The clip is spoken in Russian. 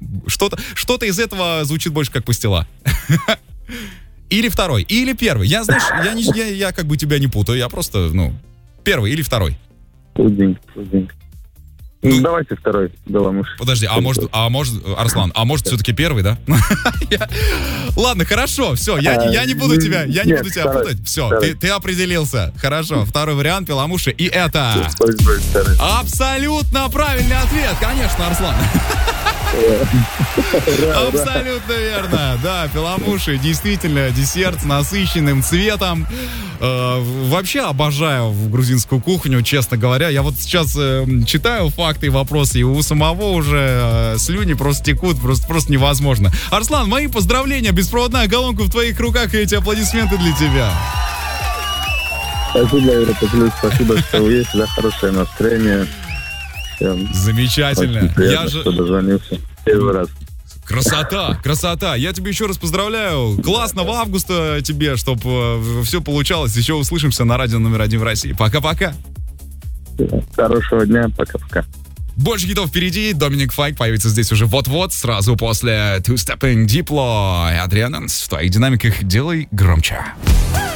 Что-то из этого звучит больше как пастила. Или второй, или первый. Я, знаешь, я как бы тебя не путаю, я просто, первый или второй. Пудинг. Ну, давайте второй, Беломуш. Подожди, а может, Арслан, все-таки первый, да? Ладно, хорошо, все, я не буду тебя путать. Все, ты определился. Хорошо, второй вариант Пеламуши, и это абсолютно правильный ответ, конечно, Арслан. Абсолютно верно. Да, Пеламуши действительно десерт с насыщенным цветом. Вообще обожаю грузинскую кухню, честно говоря. Я вот сейчас читаю факты и вопросы, и у самого уже слюни просто текут, просто невозможно. Арслан, мои поздравления, беспроводная колонка в твоих руках, и эти аплодисменты для тебя. Спасибо, Европа+, спасибо, что вы есть, за хорошее настроение. Замечательно. Приятно, что дозвонился первый раз. Красота. Я тебя еще раз поздравляю. Классного августа тебе, чтобы все получалось. Еще услышимся на радио номер 1 в России. Пока-пока. Хорошего дня. Пока-пока. Больше хитов впереди. Доминик Файк появится здесь уже вот-вот, сразу после Two Stepping, Diplo и Adrianans. В твоих динамиках делай громче.